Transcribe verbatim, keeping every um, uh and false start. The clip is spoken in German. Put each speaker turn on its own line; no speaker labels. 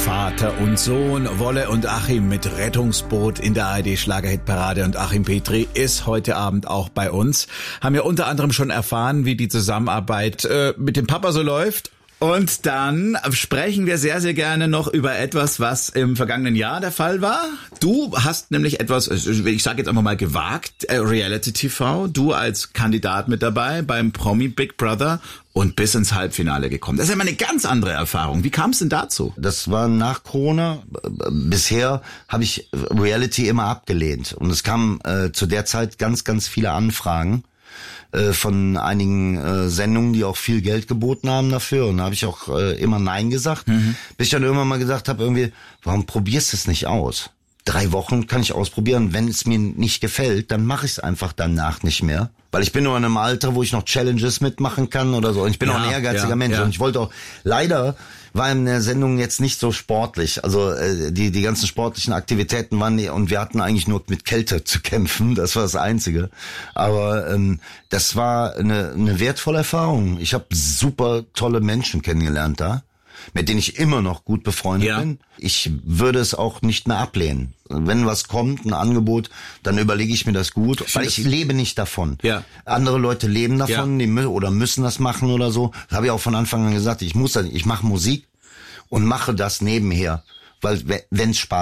Vater und Sohn, Wolle und Achim mit Rettungsboot in der A R D Schlagerhitparade, und Achim Petri ist heute Abend auch bei uns. Haben ja unter anderem schon erfahren, wie die Zusammenarbeit äh, mit dem Papa so läuft. Und dann sprechen wir sehr, sehr gerne noch über etwas, was im vergangenen Jahr der Fall war. Du hast nämlich etwas, ich sage jetzt einfach mal gewagt, äh, Reality-T V, du als Kandidat mit dabei beim Promi Big Brother und bis ins Halbfinale gekommen. Das ist ja mal eine ganz andere Erfahrung. Wie kam es denn dazu?
Das war nach Corona. Bisher habe ich Reality immer abgelehnt. Und es kamen äh, zu der Zeit ganz, ganz viele Anfragen äh, von einigen äh, Sendungen, die auch viel Geld geboten haben dafür. Und da habe ich auch äh, immer Nein gesagt. Mhm. Bis ich dann irgendwann mal gesagt habe, irgendwie, warum probierst du es nicht aus? Drei Wochen kann ich ausprobieren. Wenn es mir nicht gefällt, dann mache ich es einfach danach nicht mehr. Weil ich bin nur in einem Alter, wo ich noch Challenges mitmachen kann oder so. Und ich bin
ja,
auch ein ehrgeiziger
ja,
Mensch.
Ja.
Und ich wollte auch, leider war in der Sendung jetzt nicht so sportlich. Also äh, die die ganzen sportlichen Aktivitäten waren, und wir hatten eigentlich nur mit Kälte zu kämpfen. Das war das Einzige. Aber ähm, das war eine, eine wertvolle Erfahrung. Ich habe super tolle Menschen kennengelernt da, mit denen ich immer noch gut befreundet ja. bin. Ich würde es auch nicht mehr ablehnen. Wenn was kommt, ein Angebot, dann überlege ich mir das gut, ich weil ich lebe nicht davon. Ja. Andere Leute leben davon, ja. die mü- oder müssen das machen oder so. Das habe ich auch von Anfang an gesagt. Ich muss das, ich mache Musik und mache das nebenher, weil wenn es Spaß